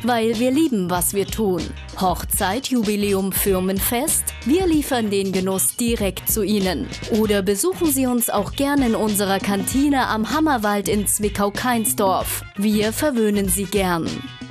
weil wir lieben, was wir tun. Hochzeit, Jubiläum, Firmenfest? Wir liefern den Genuss direkt zu Ihnen. Oder besuchen Sie uns auch gerne in unserer Kantine am Hammerwald in Zwickau-Kainsdorf. Wir verwöhnen Sie gern.